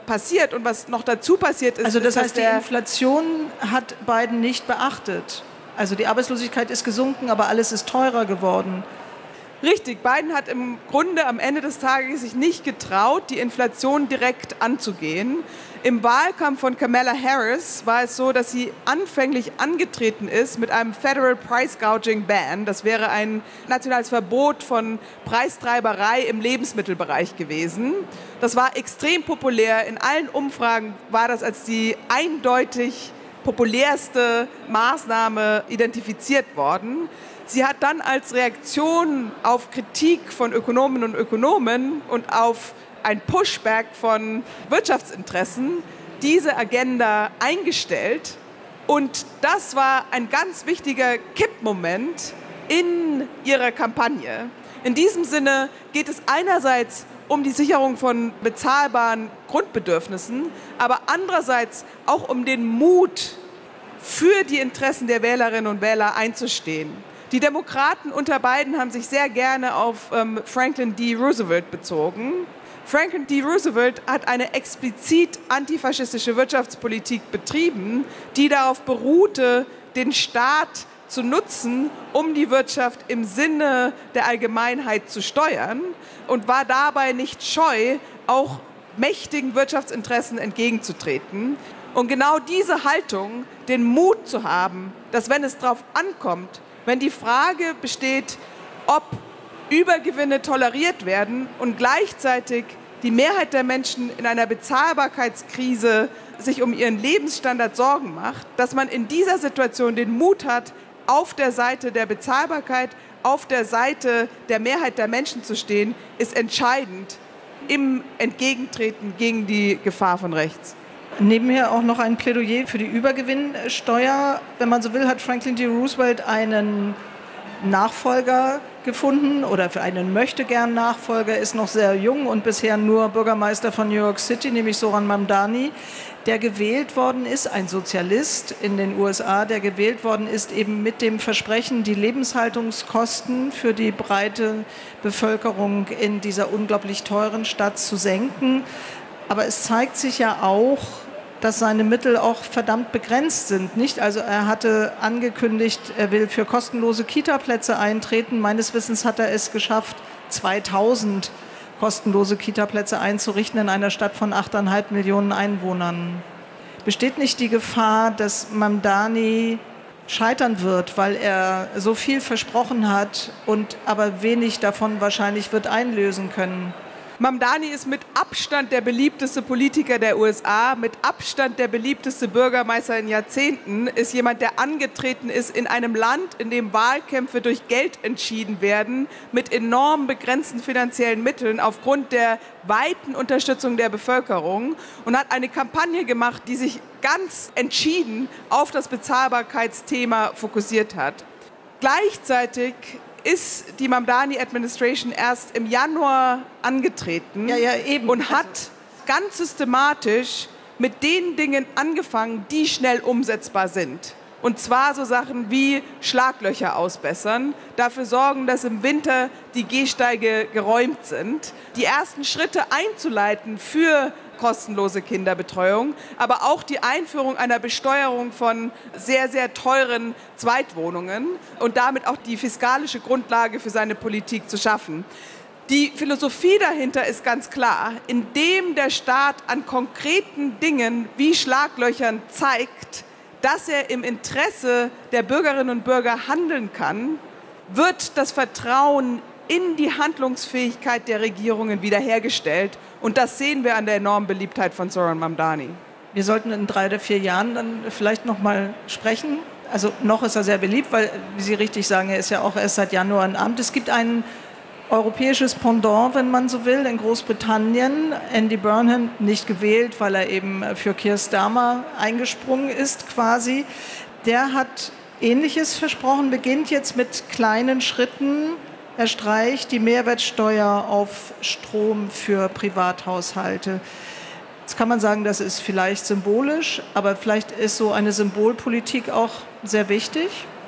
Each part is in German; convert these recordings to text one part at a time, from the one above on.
passiert und was noch dazu passiert ist. Also das heißt, die Inflation hat Biden nicht beachtet. Also die Arbeitslosigkeit ist gesunken, aber alles ist teurer geworden. Richtig, Biden hat im Grunde am Ende des Tages sich nicht getraut, die Inflation direkt anzugehen. Im Wahlkampf von Kamala Harris war es so, dass sie anfänglich angetreten ist mit einem Federal Price Gouging Ban. Das wäre ein nationales Verbot von Preistreiberei im Lebensmittelbereich gewesen. Das war extrem populär. In allen Umfragen war das als die eindeutig populärste Maßnahme identifiziert worden. Sie hat dann als Reaktion auf Kritik von Ökonominnen und Ökonomen und auf ein Pushback von Wirtschaftsinteressen diese Agenda eingestellt. Und das war ein ganz wichtiger Kippmoment in ihrer Kampagne. In diesem Sinne geht es einerseits um die Sicherung von bezahlbaren Grundbedürfnissen, aber andererseits auch um den Mut, für die Interessen der Wählerinnen und Wähler einzustehen. Die Demokraten unter Biden haben sich sehr gerne auf Franklin D. Roosevelt bezogen. Franklin D. Roosevelt hat eine explizit antifaschistische Wirtschaftspolitik betrieben, die darauf beruhte, den Staat zu nutzen, um die Wirtschaft im Sinne der Allgemeinheit zu steuern und war dabei nicht scheu, auch mächtigen Wirtschaftsinteressen entgegenzutreten. Und genau diese Haltung, den Mut zu haben, dass wenn es darauf ankommt, wenn die Frage besteht, ob Übergewinne toleriert werden und gleichzeitig die Mehrheit der Menschen in einer Bezahlbarkeitskrise sich um ihren Lebensstandard Sorgen macht, dass man in dieser Situation den Mut hat, auf der Seite der Bezahlbarkeit, auf der Seite der Mehrheit der Menschen zu stehen, ist entscheidend im Entgegentreten gegen die Gefahr von rechts. Nebenher auch noch ein Plädoyer für die Übergewinnsteuer. Wenn man so will, hat Franklin D. Roosevelt einen Nachfolger gefunden oder für einen Möchtegern-Nachfolger, ist noch sehr jung und bisher nur Bürgermeister von New York City, nämlich Zohran Mamdani, der gewählt worden ist, ein Sozialist in den USA, der gewählt worden ist eben mit dem Versprechen, die Lebenshaltungskosten für die breite Bevölkerung in dieser unglaublich teuren Stadt zu senken. Aber es zeigt sich ja auch, dass seine Mittel auch verdammt begrenzt sind, nicht? Also er hatte angekündigt, er will für kostenlose Kita-Plätze eintreten. Meines Wissens hat er es geschafft, 2000 kostenlose Kita-Plätze einzurichten in einer Stadt von 8,5 Millionen Einwohnern. Besteht nicht die Gefahr, dass Mamdani scheitern wird, weil er so viel versprochen hat und aber wenig davon wahrscheinlich wird einlösen können? Mamdani ist mit Abstand der beliebteste Politiker der USA, mit Abstand der beliebteste Bürgermeister in Jahrzehnten, ist jemand, der angetreten ist in einem Land, in dem Wahlkämpfe durch Geld entschieden werden, mit enorm begrenzten finanziellen Mitteln aufgrund der weiten Unterstützung der Bevölkerung und hat eine Kampagne gemacht, die sich ganz entschieden auf das Bezahlbarkeitsthema fokussiert hat. Gleichzeitig ist die Mamdani-Administration erst im Januar angetreten und hat ganz systematisch mit den Dingen angefangen, die schnell umsetzbar sind. Und zwar so Sachen wie Schlaglöcher ausbessern, dafür sorgen, dass im Winter die Gehsteige geräumt sind, die ersten Schritte einzuleiten für kostenlose Kinderbetreuung, aber auch die Einführung einer Besteuerung von sehr, sehr teuren Zweitwohnungen und damit auch die fiskalische Grundlage für seine Politik zu schaffen. Die Philosophie dahinter ist ganz klar. Indem der Staat an konkreten Dingen wie Schlaglöchern zeigt, dass er im Interesse der Bürgerinnen und Bürger handeln kann, wird das Vertrauen in die Handlungsfähigkeit der Regierungen wiederhergestellt. Und das sehen wir an der enormen Beliebtheit von Zohran Mamdani. Wir sollten in 3 oder 4 Jahren dann vielleicht noch mal sprechen. Also noch ist er sehr beliebt, weil, wie Sie richtig sagen, er ist ja auch erst seit Januar im Amt. Es gibt ein europäisches Pendant, wenn man so will, in Großbritannien. Andy Burnham, nicht gewählt, weil er eben für Keir Starmer eingesprungen ist quasi. Der hat Ähnliches versprochen, beginnt jetzt mit kleinen Schritten. Er streicht die Mehrwertsteuer auf Strom für Privathaushalte. Jetzt kann man sagen, das ist vielleicht symbolisch, aber vielleicht ist so eine Symbolpolitik auch sehr wichtig.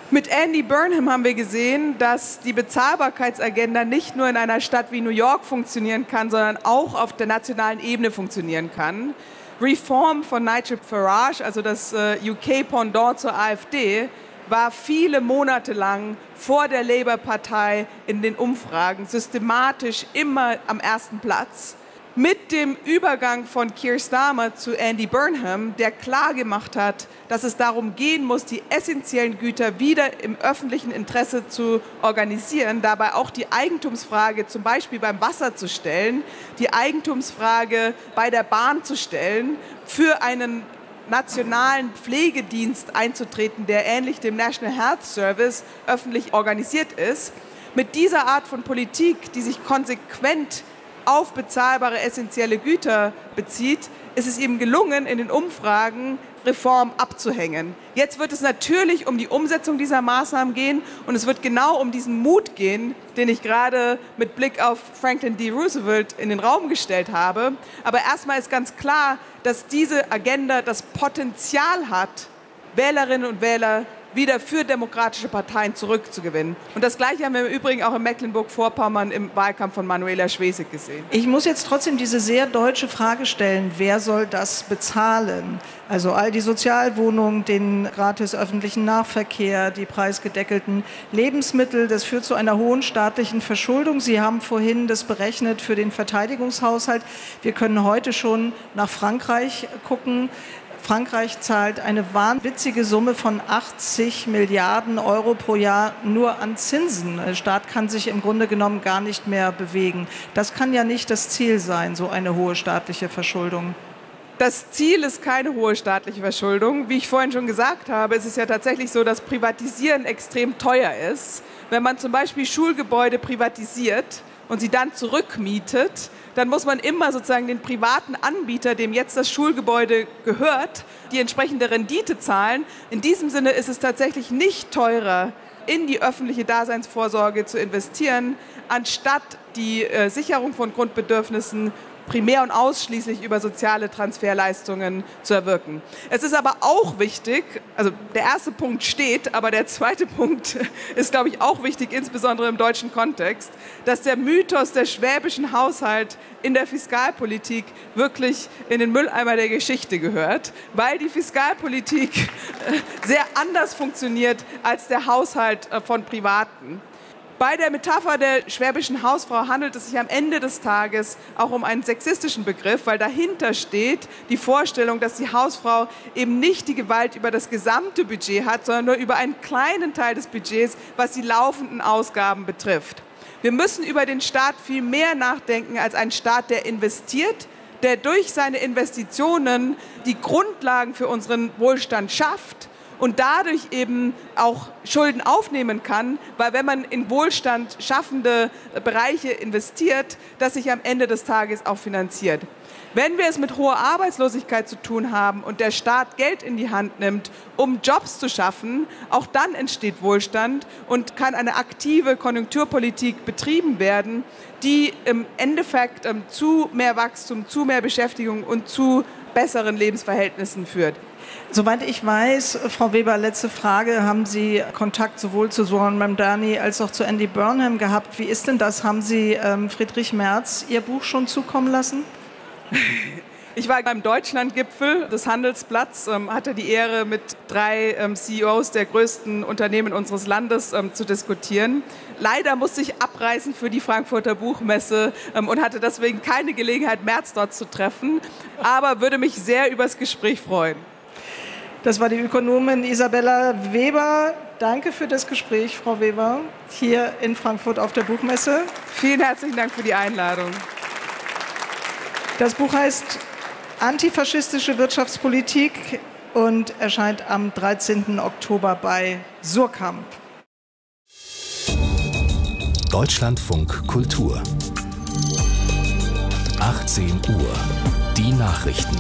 Mit Andy Burnham haben wir gesehen, dass die Bezahlbarkeitsagenda nicht nur in einer Stadt wie New York funktionieren kann, sondern auch auf der nationalen Ebene funktionieren kann. Reform von Nigel Farage, also das UK-Pendant zur AfD, war viele Monate lang vor der Labour-Partei in den Umfragen systematisch immer am ersten Platz. Mit dem Übergang von Keir Starmer zu Andy Burnham, der klargemacht hat, dass es darum gehen muss, die essentiellen Güter wieder im öffentlichen Interesse zu organisieren, dabei auch die Eigentumsfrage zum Beispiel beim Wasser zu stellen, die Eigentumsfrage bei der Bahn zu stellen, für einen nationalen Pflegedienst einzutreten, der ähnlich dem National Health Service öffentlich organisiert ist. Mit dieser Art von Politik, die sich konsequent auf bezahlbare essentielle Güter bezieht, ist es ihm gelungen, in den Umfragen Reform abzuhängen. Jetzt wird es natürlich um die Umsetzung dieser Maßnahmen gehen und es wird genau um diesen Mut gehen, den ich gerade mit Blick auf Franklin D. Roosevelt in den Raum gestellt habe. Aber erstmal ist ganz klar, dass diese Agenda das Potenzial hat, Wählerinnen und Wähler wieder für demokratische Parteien zurückzugewinnen. Und das Gleiche haben wir im Übrigen auch in Mecklenburg-Vorpommern im Wahlkampf von Manuela Schwesig gesehen. Ich muss jetzt trotzdem diese sehr deutsche Frage stellen, wer soll das bezahlen? Also all die Sozialwohnungen, den gratis öffentlichen Nahverkehr, die preisgedeckelten Lebensmittel, das führt zu einer hohen staatlichen Verschuldung. Sie haben vorhin das berechnet für den Verteidigungshaushalt. Wir können heute schon nach Frankreich gucken. Frankreich zahlt eine wahnwitzige Summe von 80 Milliarden Euro pro Jahr nur an Zinsen. Der Staat kann sich im Grunde genommen gar nicht mehr bewegen. Das kann ja nicht das Ziel sein, so eine hohe staatliche Verschuldung. Das Ziel ist keine hohe staatliche Verschuldung. Wie ich vorhin schon gesagt habe, ist es ja tatsächlich so, dass Privatisieren extrem teuer ist. Wenn man zum Beispiel Schulgebäude privatisiert und sie dann zurückmietet, dann muss man immer sozusagen den privaten Anbieter, dem jetzt das Schulgebäude gehört, die entsprechende Rendite zahlen. In diesem Sinne ist es tatsächlich nicht teurer, in die öffentliche Daseinsvorsorge zu investieren, anstatt die Sicherung von Grundbedürfnissen primär und ausschließlich über soziale Transferleistungen zu erwirken. Es ist aber auch wichtig, also der erste Punkt steht, aber der zweite Punkt ist, glaube ich, auch wichtig, insbesondere im deutschen Kontext, dass der Mythos der schwäbischen Haushalt in der Fiskalpolitik wirklich in den Mülleimer der Geschichte gehört, weil die Fiskalpolitik sehr anders funktioniert als der Haushalt von Privaten. Bei der Metapher der schwäbischen Hausfrau handelt es sich am Ende des Tages auch um einen sexistischen Begriff, weil dahinter steht die Vorstellung, dass die Hausfrau eben nicht die Gewalt über das gesamte Budget hat, sondern nur über einen kleinen Teil des Budgets, was die laufenden Ausgaben betrifft. Wir müssen über den Staat viel mehr nachdenken als ein Staat, der investiert, der durch seine Investitionen die Grundlagen für unseren Wohlstand schafft und dadurch eben auch Schulden aufnehmen kann, weil wenn man in Wohlstand schaffende Bereiche investiert, das sich am Ende des Tages auch finanziert. Wenn wir es mit hoher Arbeitslosigkeit zu tun haben und der Staat Geld in die Hand nimmt, um Jobs zu schaffen, auch dann entsteht Wohlstand und kann eine aktive Konjunkturpolitik betrieben werden, die im Endeffekt zu mehr Wachstum, zu mehr Beschäftigung und zu besseren Lebensverhältnissen führt. Soweit ich weiß, Frau Weber, letzte Frage, haben Sie Kontakt sowohl zu Zoran Mamdani als auch zu Andy Burnham gehabt. Wie ist denn das? Haben Sie Friedrich Merz Ihr Buch schon zukommen lassen? Ich war beim Deutschlandgipfel des Handelsblatts, hatte die Ehre, mit 3 CEOs der größten Unternehmen unseres Landes zu diskutieren. Leider musste ich abreisen für die Frankfurter Buchmesse und hatte deswegen keine Gelegenheit, Merz dort zu treffen, aber würde mich sehr über das Gespräch freuen. Das war die Ökonomin Isabella Weber. Danke für das Gespräch, Frau Weber, hier in Frankfurt auf der Buchmesse. Vielen herzlichen Dank für die Einladung. Das Buch heißt Antifaschistische Wirtschaftspolitik und erscheint am 13. Oktober bei Suhrkamp. Deutschlandfunk Kultur. 18 Uhr. Die Nachrichten.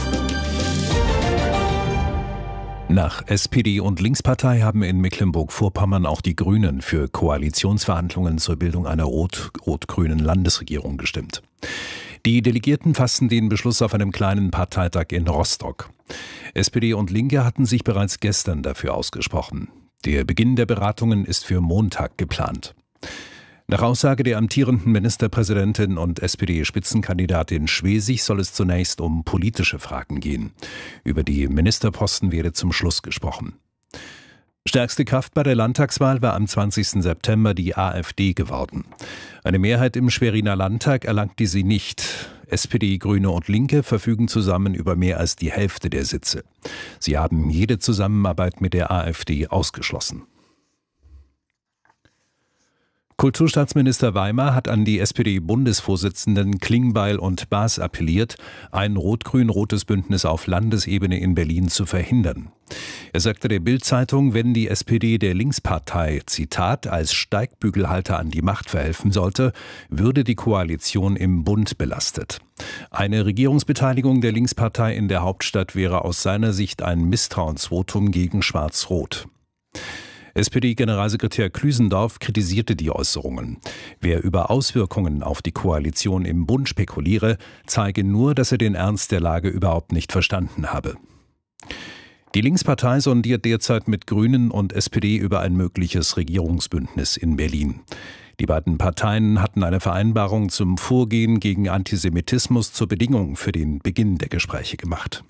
Nach SPD und Linkspartei haben in Mecklenburg-Vorpommern auch die Grünen für Koalitionsverhandlungen zur Bildung einer rot-grünen Landesregierung gestimmt. Die Delegierten fassten den Beschluss auf einem kleinen Parteitag in Rostock. SPD und Linke hatten sich bereits gestern dafür ausgesprochen. Der Beginn der Beratungen ist für Montag geplant. Nach Aussage der amtierenden Ministerpräsidentin und SPD-Spitzenkandidatin Schwesig soll es zunächst um politische Fragen gehen. Über die Ministerposten werde zum Schluss gesprochen. Stärkste Kraft bei der Landtagswahl war am 20. September die AfD geworden. Eine Mehrheit im Schweriner Landtag erlangte sie nicht. SPD, Grüne und Linke verfügen zusammen über mehr als die Hälfte der Sitze. Sie haben jede Zusammenarbeit mit der AfD ausgeschlossen. Kulturstaatsminister Weimar hat an die SPD-Bundesvorsitzenden Klingbeil und Baas appelliert, ein rot-grün-rotes Bündnis auf Landesebene in Berlin zu verhindern. Er sagte der Bild-Zeitung, wenn die SPD der Linkspartei, Zitat, als Steigbügelhalter an die Macht verhelfen sollte, würde die Koalition im Bund belastet. Eine Regierungsbeteiligung der Linkspartei in der Hauptstadt wäre aus seiner Sicht ein Misstrauensvotum gegen Schwarz-Rot. SPD-Generalsekretär Klüsendorf kritisierte die Äußerungen. Wer über Auswirkungen auf die Koalition im Bund spekuliere, zeige nur, dass er den Ernst der Lage überhaupt nicht verstanden habe. Die Linkspartei sondiert derzeit mit Grünen und SPD über ein mögliches Regierungsbündnis in Berlin. Die beiden Parteien hatten eine Vereinbarung zum Vorgehen gegen Antisemitismus zur Bedingung für den Beginn der Gespräche gemacht.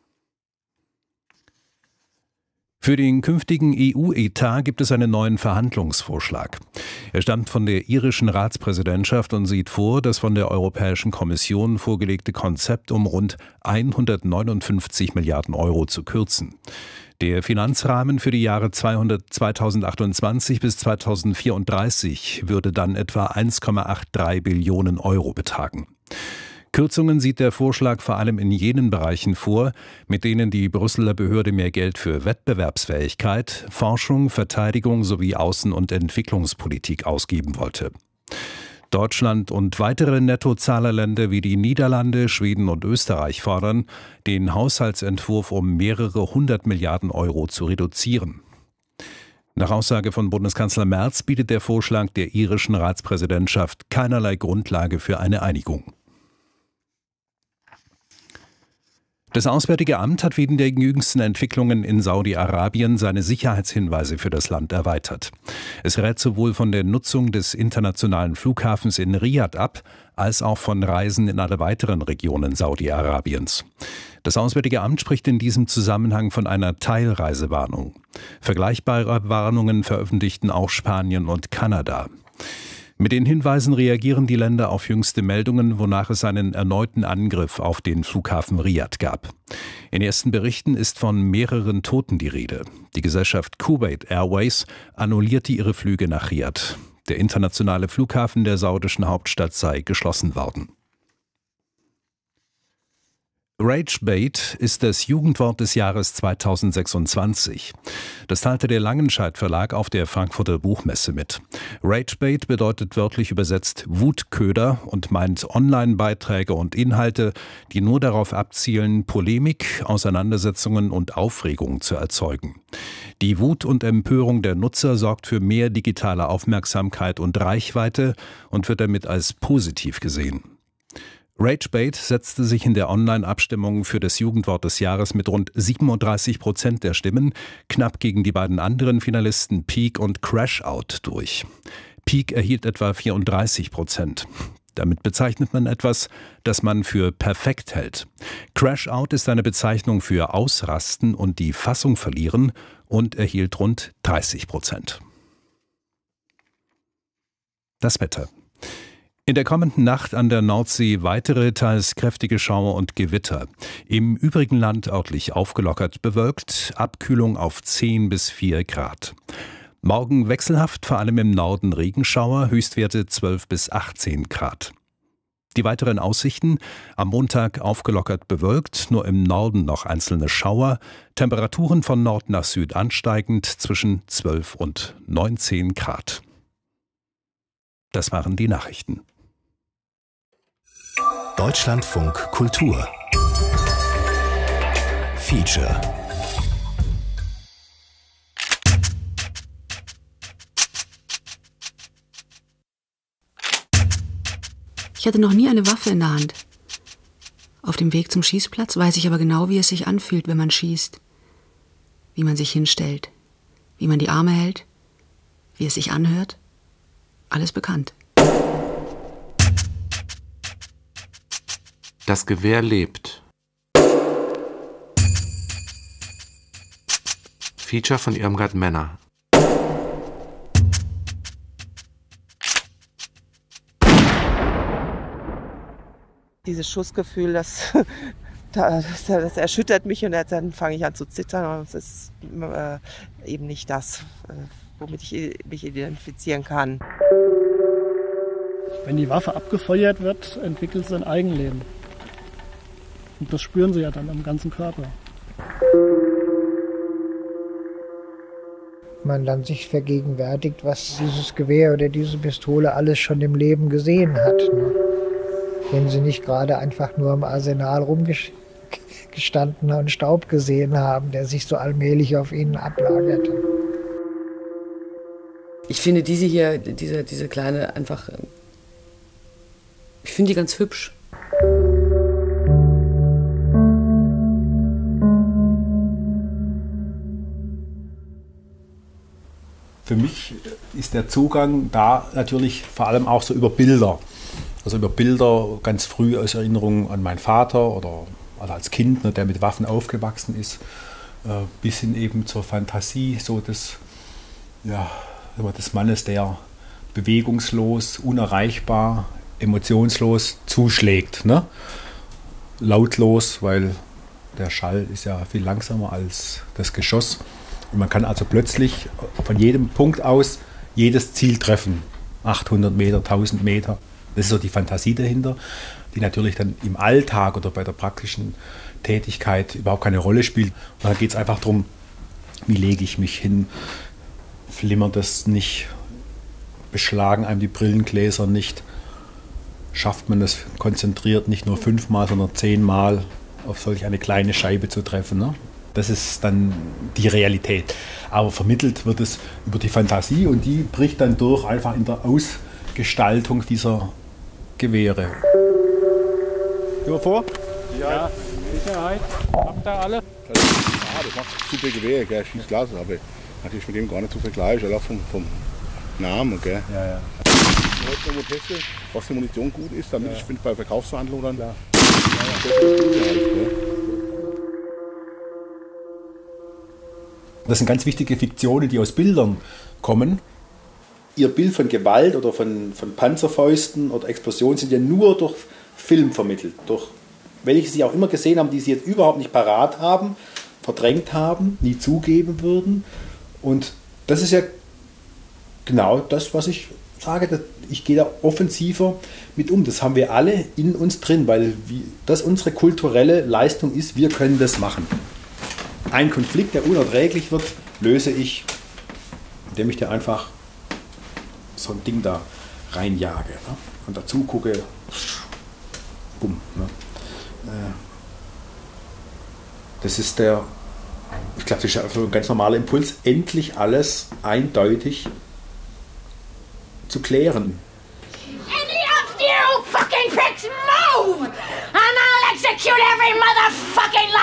Für den künftigen EU-Etat gibt es einen neuen Verhandlungsvorschlag. Er stammt von der irischen Ratspräsidentschaft und sieht vor, das von der Europäischen Kommission vorgelegte Konzept um rund 159 Milliarden Euro zu kürzen. Der Finanzrahmen für die Jahre 2028 bis 2034 würde dann etwa 1,83 Billionen Euro betragen. Kürzungen sieht der Vorschlag vor allem in jenen Bereichen vor, mit denen die Brüsseler Behörde mehr Geld für Wettbewerbsfähigkeit, Forschung, Verteidigung sowie Außen- und Entwicklungspolitik ausgeben wollte. Deutschland und weitere Nettozahlerländer wie die Niederlande, Schweden und Österreich fordern, den Haushaltsentwurf um mehrere 100 Milliarden Euro zu reduzieren. Nach Aussage von Bundeskanzler Merz bietet der Vorschlag der irischen Ratspräsidentschaft keinerlei Grundlage für eine Einigung. Das Auswärtige Amt hat wegen der jüngsten Entwicklungen in Saudi-Arabien seine Sicherheitshinweise für das Land erweitert. Es rät sowohl von der Nutzung des internationalen Flughafens in Riad ab, als auch von Reisen in alle weiteren Regionen Saudi-Arabiens. Das Auswärtige Amt spricht in diesem Zusammenhang von einer Teilreisewarnung. Vergleichbare Warnungen veröffentlichten auch Spanien und Kanada. Mit den Hinweisen reagieren die Länder auf jüngste Meldungen, wonach es einen erneuten Angriff auf den Flughafen Riad gab. In ersten Berichten ist von mehreren Toten die Rede. Die Gesellschaft Kuwait Airways annullierte ihre Flüge nach Riad. Der internationale Flughafen der saudischen Hauptstadt sei geschlossen worden. Ragebait ist das Jugendwort des Jahres 2026. Das teilte der Langenscheidt Verlag auf der Frankfurter Buchmesse mit. Ragebait bedeutet wörtlich übersetzt Wutköder und meint Online-Beiträge und Inhalte, die nur darauf abzielen, Polemik, Auseinandersetzungen und Aufregung zu erzeugen. Die Wut und Empörung der Nutzer sorgt für mehr digitale Aufmerksamkeit und Reichweite und wird damit als positiv gesehen. Ragebait setzte sich in der Online-Abstimmung für das Jugendwort des Jahres mit rund 37% der Stimmen knapp gegen die beiden anderen Finalisten Peak und Crashout durch. Peak erhielt etwa 34%. Damit bezeichnet man etwas, das man für perfekt hält. Crashout ist eine Bezeichnung für Ausrasten und die Fassung verlieren und erhielt rund 30%. Das Wetter. In der kommenden Nacht an der Nordsee weitere teils kräftige Schauer und Gewitter. Im übrigen Land örtlich aufgelockert bewölkt, Abkühlung auf 10 bis 4 Grad. Morgen wechselhaft, vor allem im Norden Regenschauer, Höchstwerte 12 bis 18 Grad. Die weiteren Aussichten: am Montag aufgelockert bewölkt, nur im Norden noch einzelne Schauer, Temperaturen von Nord nach Süd ansteigend zwischen 12 und 19 Grad. Das waren die Nachrichten. Deutschlandfunk Kultur Feature. Ich hatte noch nie eine Waffe in der Hand. Auf dem Weg zum Schießplatz weiß ich aber genau, wie es sich anfühlt, wenn man schießt. Wie man sich hinstellt, wie man die Arme hält, wie es sich anhört. Alles bekannt. Das Gewehr lebt. Feature von Irmgard Menner. Dieses Schussgefühl, das erschüttert mich und dann fange ich an zu zittern. Und es ist eben nicht das, womit ich mich identifizieren kann. Wenn die Waffe abgefeuert wird, entwickelt sie ein Eigenleben. Und das spüren sie ja dann am ganzen Körper. Man dann sich vergegenwärtigt, was dieses Gewehr oder diese Pistole alles schon im Leben gesehen hat. Ne? Wenn sie nicht gerade einfach nur im Arsenal rumgestanden und Staub gesehen haben, der sich so allmählich auf ihnen ablagerte. Ich finde diese hier, diese kleine einfach, ich finde die ganz hübsch. Für mich ist der Zugang da natürlich vor allem auch so über Bilder. Also über Bilder ganz früh aus Erinnerung an meinen Vater oder als Kind, ne, der mit Waffen aufgewachsen ist, bis hin eben zur Fantasie so des Mannes, der bewegungslos, unerreichbar, emotionslos zuschlägt. Ne? Lautlos, weil der Schall ist ja viel langsamer als das Geschoss. Und man kann also plötzlich von jedem Punkt aus jedes Ziel treffen. 800 Meter, 1000 Meter. Das ist so die Fantasie dahinter, die natürlich dann im Alltag oder bei der praktischen Tätigkeit überhaupt keine Rolle spielt. Und da geht es einfach darum, wie lege ich mich hin, flimmert das nicht, beschlagen einem die Brillengläser nicht, schafft man es konzentriert nicht nur 5-mal, sondern 10-mal auf solch eine kleine Scheibe zu treffen. Ne? Das ist dann die Realität. Aber vermittelt wird es über die Fantasie und die bricht dann durch einfach in der Ausgestaltung dieser Gewehre. Über vor? Ja, Sicherheit. Habt ihr alle? Ja, das macht super Gewehre, gell? Schießt klasse, aber natürlich mit dem gar nicht zu vergleichen, auch vom Namen. Gell? Ja. Heute noch testen, was die Munition gut ist, damit ich finde bei Verkaufsverhandlungen dann. Das sind ganz wichtige Fiktionen, die aus Bildern kommen. Ihr Bild von Gewalt oder von Panzerfäusten oder Explosionen sind ja nur durch Film vermittelt. Durch welche sie auch immer gesehen haben, die sie jetzt überhaupt nicht parat haben, verdrängt haben, nie zugeben würden. Und das ist ja genau das, was ich sage. Ich gehe da offensiver mit um. Das haben wir alle in uns drin, weil das unsere kulturelle Leistung ist. Wir können das machen. Ein Konflikt, der unerträglich wird, löse ich, indem ich dir einfach so ein Ding da reinjage. Ne? Und dazu gucke, bumm. Ne? Das ist ich glaube, das ist einfach ein ganz normaler Impuls, endlich alles eindeutig zu klären. Any of you fucking pricks move! And I'll execute every motherfucking